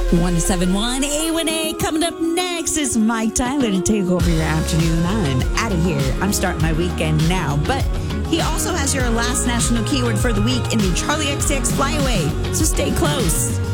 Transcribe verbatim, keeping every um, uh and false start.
one seven one A one A. Coming up next is Mike Tyler to take over your afternoon. I'm out of here. I'm starting my weekend now. But he also has your last national keyword for the week in the Charlie X C X Flyaway. So stay close.